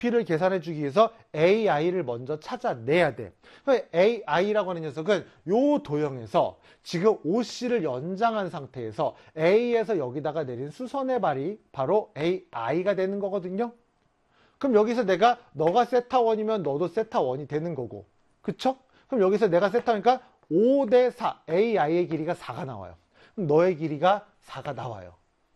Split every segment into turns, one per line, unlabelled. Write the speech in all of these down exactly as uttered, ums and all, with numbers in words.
높이를 계산해 주기 위해서 에이아이를 먼저 찾아내야 돼. 에이아이라고 하는 녀석은 요 도형에서 지금 오씨를 연장한 상태에서 A에서 여기다가 내린 수선의 발이 바로 에이아이가 되는 거거든요. 그럼 여기서 내가 너가 세타 원이면 너도 세타 원이 되는 거고, 그쵸? 그럼 여기서 내가 세타니까 오 대 사, 에이아이의 길이가 사가 나와요. 그럼 너의 길이가 사가 나와요.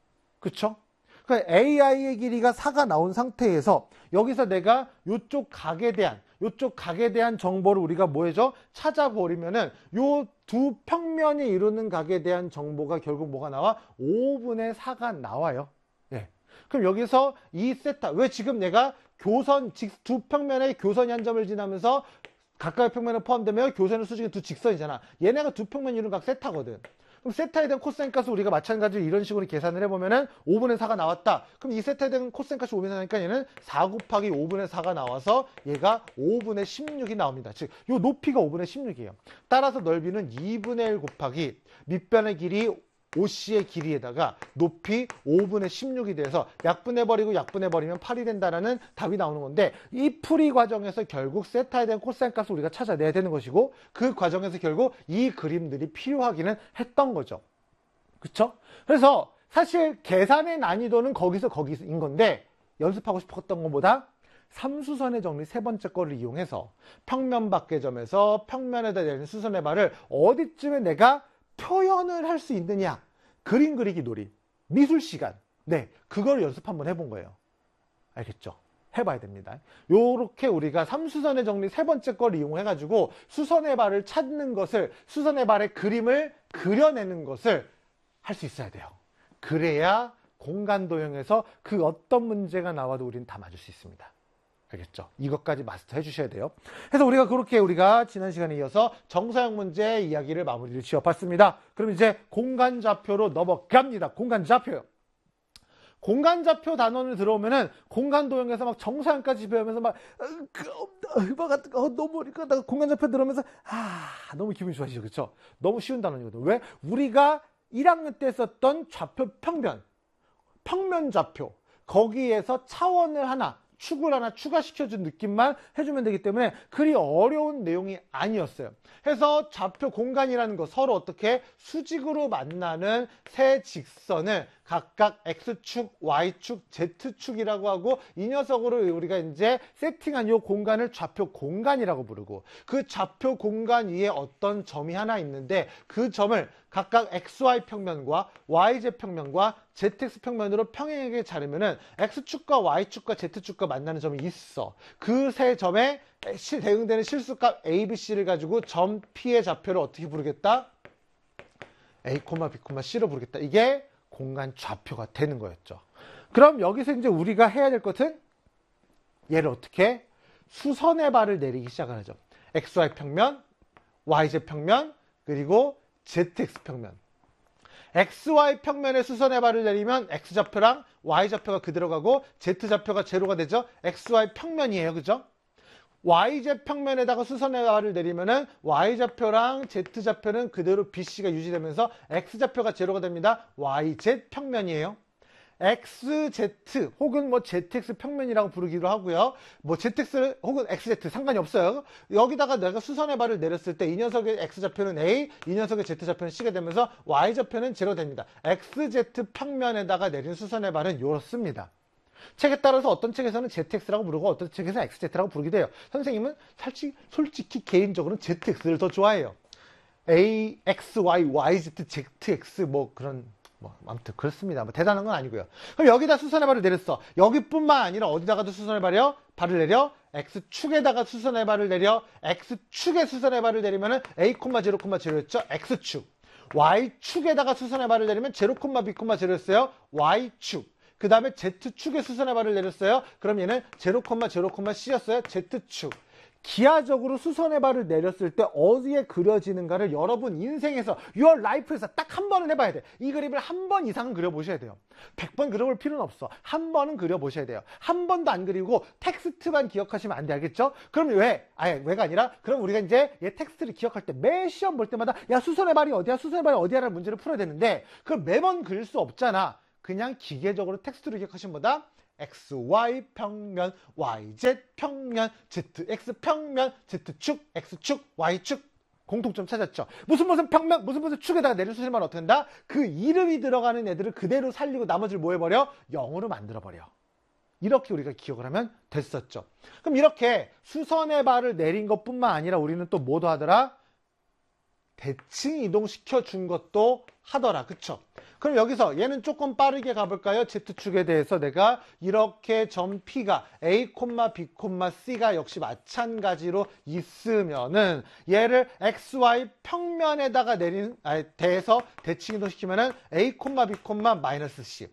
그쵸? 그러니까 에이아이의 길이가 사가 나온 상태에서 여기서 내가 이쪽 각에 대한 이쪽 각에 대한 정보를 우리가 뭐 해줘? 찾아버리면은 요 두 평면이 이루는 각에 대한 정보가 결국 뭐가 나와? 오분의 사가 나와요. 예. 그럼 여기서 이 세타, 왜 지금 내가 교선, 두 평면의 교선이 한 점을 지나면서 각각의 평면을 포함되면 교선의 수직이 두 직선이잖아. 얘네가 두 평면 이루는 각 세타거든. 그럼 세타에 대한 코사인 값을 우리가 마찬가지로 이런 식으로 계산을 해보면은 오분의 사가 나왔다. 그럼 이 세타에 대한 코사인 값이 오분의 사니까 얘는 사 곱하기 오분의 사가 나와서 얘가 오분의 십육이 나옵니다. 즉, 요 높이가 오분의 십육이에요. 따라서 넓이는 이분의 일 곱하기 밑변의 길이 오씨의 길이에다가 높이 오분의 십육이 돼서 약분해버리고 약분해버리면 팔이 된다라는 답이 나오는 건데, 이 풀이 과정에서 결국 세타에 대한 코사인 값을 우리가 찾아내야 되는 것이고, 그 과정에서 결국 이 그림들이 필요하기는 했던 거죠. 그쵸? 그래서 사실 계산의 난이도는 거기서 거기인 건데, 연습하고 싶었던 것보다 삼수선의 정리 세 번째 거를 이용해서 평면 밖의 점에서 평면에다 내리는 수선의 발을 어디쯤에 내가 표현을 할 수 있느냐, 그림 그리기 놀이, 미술 시간, 네, 그걸 연습 한번 해본 거예요. 알겠죠? 해봐야 됩니다. 요렇게 우리가 삼수선의 정리 세 번째 걸 이용해가지고 수선의 발을 찾는 것을, 수선의 발의 그림을 그려내는 것을 할 수 있어야 돼요. 그래야 공간 도형에서 그 어떤 문제가 나와도 우리는 다 맞을 수 있습니다. 알겠죠? 이것까지 마스터 해주셔야 돼요. 그래서 우리가 그렇게 우리가 지난 시간에 이어서 정사형 문제 이야기를 마무리를 지어봤습니다. 그럼 이제 공간좌표로 넘어갑니다. 공간좌표요. 공간좌표 단원을 들어오면은 공간 도형에서 막 정사형까지 배우면서 막, 막 어, 너무 우리가 공간좌표 들어오면서 아 너무 기분이 좋아지죠, 그렇죠? 너무 쉬운 단원이거든. 왜? 우리가 일 학년 때 썼던 좌표 평면, 평면좌표 거기에서 차원을 하나, 축을 하나 추가시켜준 느낌만 해주면 되기 때문에 그리 어려운 내용이 아니었어요. 그래서 좌표 공간이라는 거, 서로 어떻게 수직으로 만나는 세 직선을 각각 X축, Y축, Z축이라고 하고, 이 녀석으로 우리가 이제 세팅한 이 공간을 좌표 공간이라고 부르고, 그 좌표 공간 위에 어떤 점이 하나 있는데 그 점을 각각 엑스와이 평면과 와이제드 평면과 제트엑스 평면으로 평행하게 자르면은 X축과 Y축과 Z축과 만나는 점이 있어. 그 세 점에 대응되는 실수값 A, B, C를 가지고 점 P의 좌표를 어떻게 부르겠다? A, B, C로 부르겠다. 이게 공간 좌표가 되는 거였죠. 그럼 여기서 이제 우리가 해야 될 것은 얘를 어떻게 수선의 발을 내리기 시작을 하죠. 엑스와이 평면, 와이제드 평면, 그리고 제트엑스 평면. 엑스와이 평면에 수선의 발을 내리면 X좌표랑 Y좌표가 그대로 가고 Z좌표가 제로가 되죠. 엑스와이 평면이에요. 그죠? 와이제드 평면에다가 수선의 발을 내리면은 Y좌표랑 Z좌표는 그대로 비씨가 유지되면서 X좌표가 제로가 됩니다. 와이제드 평면이에요. 엑스제드 혹은 뭐 제트엑스 평면이라고 부르기도 하고요. 뭐 제트엑스 혹은 엑스제드 상관이 없어요. 여기다가 내가 수선의 발을 내렸을 때 이 녀석의 X좌표는 A, 이 녀석의 Z좌표는 C가 되면서 Y좌표는 제로 됩니다. 엑스제드 평면에다가 내린 수선의 발은 이렇습니다. 책에 따라서 어떤 책에서는 제트엑스라고 부르고 어떤 책에서는 엑스제드라고 부르기도 해요. 선생님은 솔직히, 솔직히 개인적으로는 제트엑스를 더 좋아해요. A, X, Y, 와이제드, 제트엑스 뭐 그런 뭐 아무튼 그렇습니다. 뭐 대단한 건 아니고요. 그럼 여기다 수선의 발을 내렸어. 여기뿐만 아니라 어디다가도 수선의 발이요? 발을 내려 X축에다가 수선의 발을 내려 X축에 수선의 발을 내리면은 A, 제로, 제로였죠. X축. Y축에다가 수선의 발을 내리면 제로, B, 제로였어요. Y축. 그 다음에 Z축에 수선의 발을 내렸어요. 그럼 얘는 제로, 제로, C였어요. Z축. 기하적으로 수선의 발을 내렸을 때 어디에 그려지는가를 여러분 인생에서 your life에서 딱 한 번은 해봐야 돼. 이 그림을 한 번 이상은 그려보셔야 돼요. 백 번 그려볼 필요는 없어. 한 번은 그려보셔야 돼요. 한 번도 안 그리고 텍스트만 기억하시면 안 돼. 알겠죠? 그럼 왜? 아니 왜가 아니라 그럼 우리가 이제 얘 텍스트를 기억할 때 매 시험 볼 때마다 야 수선의 발이 어디야? 수선의 발이 어디야? 라는 문제를 풀어야 되는데 그걸 매번 그릴 수 없잖아. 그냥 기계적으로 텍스트를 기억하신 보다 xy 평면, yz 평면, zx 평면, z축, x축, y축. 공통점 찾았죠. 무슨 무슨 평면, 무슨 무슨 축에다가 내린 수술만 어떻게 한다? 그 이름이 들어가는 애들을 그대로 살리고 나머지를 뭐 해버려? 영어로 만들어버려. 이렇게 우리가 기억을 하면 됐었죠. 그럼 이렇게 수선의 발을 내린 것뿐만 아니라 우리는 또 뭐도 하더라? 대칭 이동시켜 준 것도 하더라. 그쵸? 그럼 여기서 얘는 조금 빠르게 가볼까요? Z축에 대해서 내가 이렇게 점 P가 A, B, C가 역시 마찬가지로 있으면은 얘를 엑스 와이 평면에다가 내린, 아니, 대해서 대칭 이동시키면은 A, B, 마이너스 C.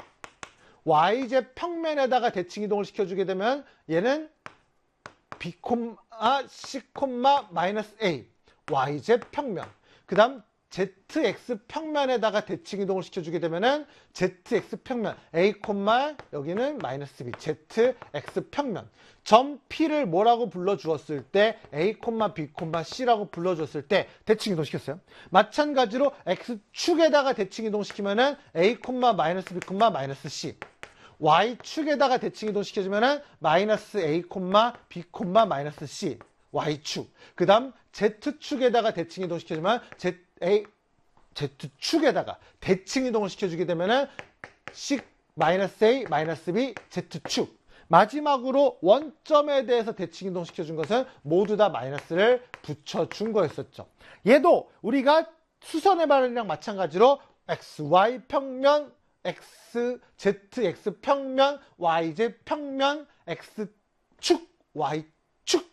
와이제드 평면에다가 대칭 이동을 시켜주게 되면 얘는 B, C, 마이너스 A. 와이제드 평면. 그 다음 제트엑스 평면에다가 대칭 이동을 시켜주게 되면은 제트엑스 평면 A, 여기는 마이너스 B, 제트엑스 평면. 점 P를 뭐라고 불러주었을 때 A, B, C라고 불러주었을 때 대칭 이동시켰어요. 마찬가지로 X축에다가 대칭 이동시키면은 A, 마이너스 B, 마이너스 C. Y축에다가 대칭 이동시켜주면은 마이너스 A, B, 마이너스 C. Y축. 그 다음 Z축에다가 대칭 이동 시켜주면 Z, A, Z축에다가 대칭 이동을 시켜주게 되면은 C, 마이너스 A, 마이너스 B, Z축. 마지막으로 원점에 대해서 대칭 이동 시켜준 것은 모두 다 마이너스를 붙여준 거였었죠. 얘도 우리가 수선의 발이랑 마찬가지로 엑스-와이 평면, X, 제트-엑스 평면, 와이-제드 평면, X축, Y축,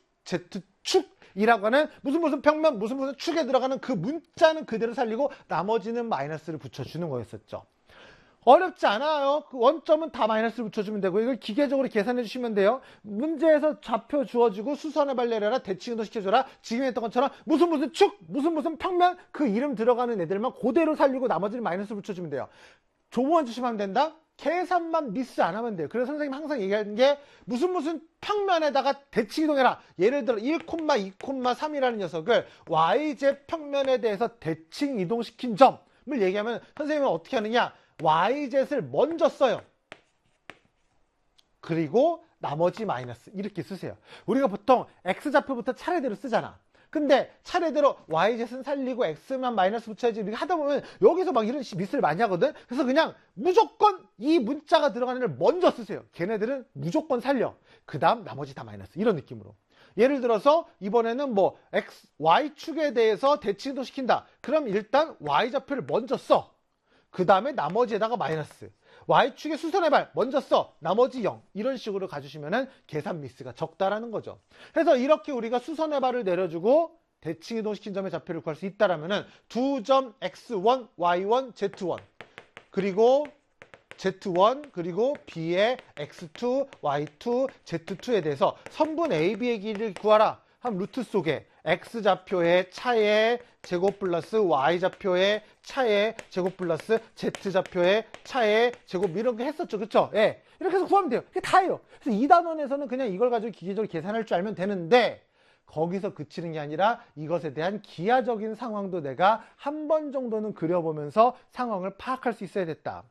Z축이라고 하는 무슨 무슨 평면, 무슨 무슨 축에 들어가는 그 문자는 그대로 살리고 나머지는 마이너스를 붙여주는 거였었죠. 어렵지 않아요. 그 원점은 다 마이너스를 붙여주면 되고 이걸 기계적으로 계산해 주시면 돼요. 문제에서 좌표 주어지고 수선의 발 내려라, 대칭도 시켜줘라, 지금 했던 것처럼 무슨 무슨 축, 무슨 무슨 평면 그 이름 들어가는 애들만 그대로 살리고 나머지는 마이너스를 붙여주면 돼요. 조모만 주시면 된다? 계산만 미스 안 하면 돼요. 그래서 선생님 항상 얘기하는 게 무슨 무슨 평면에다가 대칭 이동해라. 예를 들어 일, 이, 삼이라는 녀석을 와이제드 평면에 대해서 대칭 이동시킨 점을 얘기하면 선생님은 어떻게 하느냐? 와이제드를 먼저 써요. 그리고 나머지 마이너스 이렇게 쓰세요. 우리가 보통 X좌표부터 차례대로 쓰잖아. 근데 차례대로 와이제드는 살리고 X만 마이너스 붙여야지 이렇게 하다 보면 여기서 막 이런 미스를 많이 하거든. 그래서 그냥 무조건 이 문자가 들어가는 애를 먼저 쓰세요. 걔네들은 무조건 살려. 그 다음 나머지 다 마이너스 이런 느낌으로. 예를 들어서 이번에는 뭐 X, Y축에 대해서 대칭도 시킨다. 그럼 일단 Y좌표를 먼저 써. 그 다음에 나머지에다가 마이너스. Y축의 수선의 발 먼저 써. 나머지 영. 이런 식으로 가주시면은 계산 미스가 적다라는 거죠. 그래서 이렇게 우리가 수선의 발을 내려주고 대칭 이동시킨 점의 좌표를 구할 수 있다라면은 두 점 엑스 원, 와이 원, 제트 원. 그리고 제트 원 그리고 B의 엑스 투, 와이 투, 제트 투에 대해서 선분 에이 비의 길이를 구하라. 한 루트 속에 X좌표의 차의 제곱 플러스 Y좌표의 차의 제곱 플러스 Z좌표의 차의 제곱 이런 거 했었죠. 그쵸? 예. 이렇게 해서 구하면 돼요. 이게 다예요. 그래서 이 단원에서는 그냥 이걸 가지고 기계적으로 계산할 줄 알면 되는데 거기서 그치는 게 아니라 이것에 대한 기하적인 상황도 내가 한 번 정도는 그려보면서 상황을 파악할 수 있어야 됐다.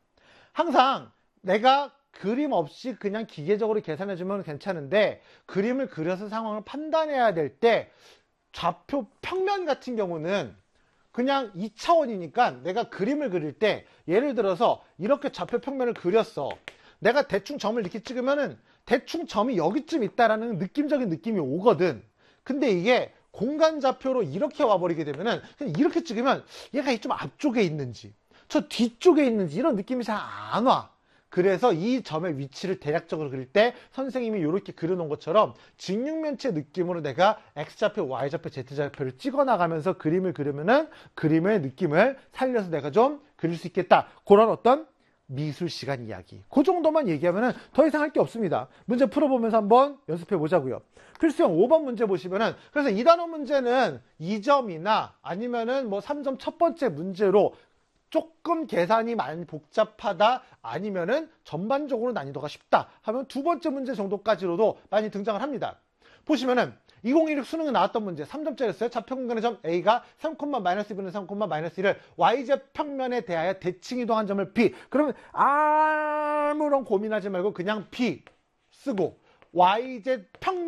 항상 내가 그림 없이 그냥 기계적으로 계산해주면 괜찮은데 그림을 그려서 상황을 판단해야 될 때 좌표 평면 같은 경우는 그냥 이 차원이니까 내가 그림을 그릴 때 예를 들어서 이렇게 좌표 평면을 그렸어. 내가 대충 점을 이렇게 찍으면은 대충 점이 여기쯤 있다라는 느낌적인 느낌이 오거든. 근데 이게 공간 좌표로 이렇게 와버리게 되면은 그냥 이렇게 찍으면 얘가 좀 앞쪽에 있는지 저 뒤쪽에 있는지 이런 느낌이 잘 안 와. 그래서 이 점의 위치를 대략적으로 그릴 때 선생님이 이렇게 그려놓은 것처럼 직육면체 느낌으로 내가 X좌표, Y좌표, Z좌표를 찍어나가면서 그림을 그리면은 그림의 느낌을 살려서 내가 좀 그릴 수 있겠다. 그런 어떤 미술 시간 이야기. 그 정도만 얘기하면은 더 이상 할 게 없습니다. 문제 풀어보면서 한번 연습해 보자고요. 필수형 오 번 문제 보시면은 그래서 이 단원 문제는 이 점이나 아니면은 뭐 삼 점 첫 번째 문제로 조금 계산이 많이 복잡하다 아니면은 전반적으로 난이도가 쉽다 하면 두 번째 문제 정도까지로도 많이 등장을 합니다. 보시면은 이천십육 수능에 나왔던 문제 삼 점짜리였어요. 좌표 공간의 점 A가 삼, 마이너스 이분의 삼, 마이너스 일을 와이제트 평면에 대하여 대칭 이동한 점을 B. 그러면 아무런 고민하지 말고 그냥 B 쓰고 와이제트 평면